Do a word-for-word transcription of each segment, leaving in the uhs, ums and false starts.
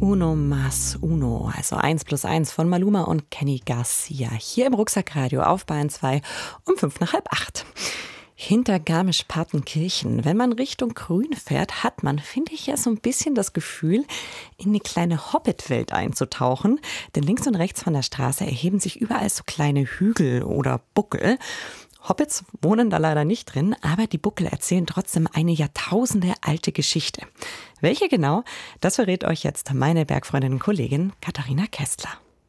Uno más uno, also eins plus eins von Maluma und Kenny Garcia. Hier im Rucksackradio auf Bayern zwei um fünf nach halb acht. Hinter Garmisch-Partenkirchen, wenn man Richtung Grün fährt, hat man, finde ich, ja so ein bisschen das Gefühl, in eine kleine Hobbit-Welt einzutauchen. Denn links und rechts von der Straße erheben sich überall so kleine Hügel oder Buckel. Hobbits wohnen da leider nicht drin, aber die Buckel erzählen trotzdem eine Jahrtausende alte Geschichte. Welche genau, das verrät euch jetzt meine Bergfreundin und Kollegin Katharina Kestler.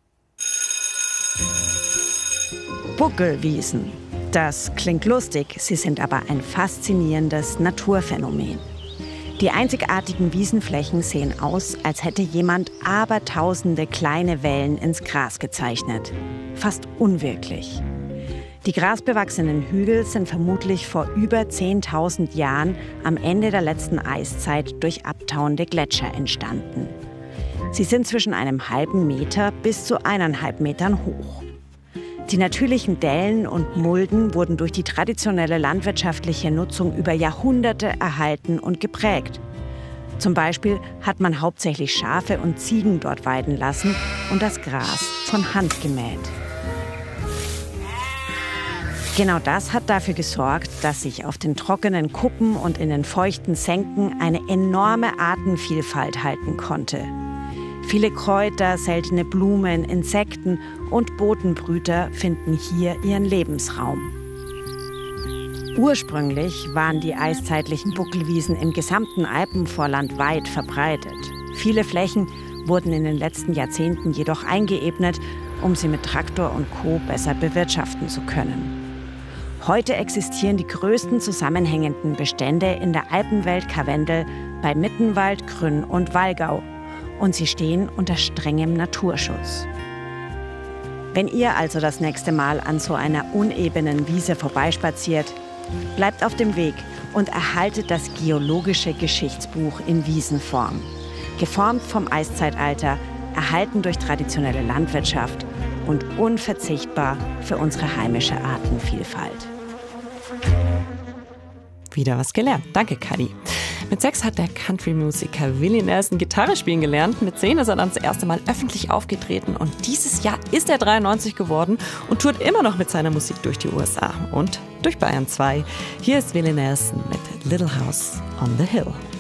Buckelwiesen. Das klingt lustig, sie sind aber ein faszinierendes Naturphänomen. Die einzigartigen Wiesenflächen sehen aus, als hätte jemand abertausende kleine Wellen ins Gras gezeichnet. Fast unwirklich. Die grasbewachsenen Hügel sind vermutlich vor über zehntausend Jahren am Ende der letzten Eiszeit durch abtauende Gletscher entstanden. Sie sind zwischen einem halben Meter bis zu eineinhalb Metern hoch. Die natürlichen Dellen und Mulden wurden durch die traditionelle landwirtschaftliche Nutzung über Jahrhunderte erhalten und geprägt. Zum Beispiel hat man hauptsächlich Schafe und Ziegen dort weiden lassen und das Gras von Hand gemäht. Genau das hat dafür gesorgt, dass sich auf den trockenen Kuppen und in den feuchten Senken eine enorme Artenvielfalt halten konnte. Viele Kräuter, seltene Blumen, Insekten und Bodenbrüter finden hier ihren Lebensraum. Ursprünglich waren die eiszeitlichen Buckelwiesen im gesamten Alpenvorland weit verbreitet. Viele Flächen wurden in den letzten Jahrzehnten jedoch eingeebnet, um sie mit Traktor und Co. besser bewirtschaften zu können. Heute existieren die größten zusammenhängenden Bestände in der Alpenwelt Karwendel bei Mittenwald, Grünn und Wallgau. Und sie stehen unter strengem Naturschutz. Wenn ihr also das nächste Mal an so einer unebenen Wiese vorbeispaziert, bleibt auf dem Weg und erhaltet das geologische Geschichtsbuch in Wiesenform. Geformt vom Eiszeitalter, erhalten durch traditionelle Landwirtschaft und unverzichtbar für unsere heimische Artenvielfalt. Wieder was gelernt. Danke, Kadi. Mit sechs hat der Country-Musiker Willie Nelson Gitarre spielen gelernt. Mit zehn ist er dann das erste Mal öffentlich aufgetreten. Und dieses Jahr ist er dreiundneunzig geworden und tourt immer noch mit seiner Musik durch die U S A und durch Bayern zwei. Hier ist Willie Nelson mit Little House on the Hill.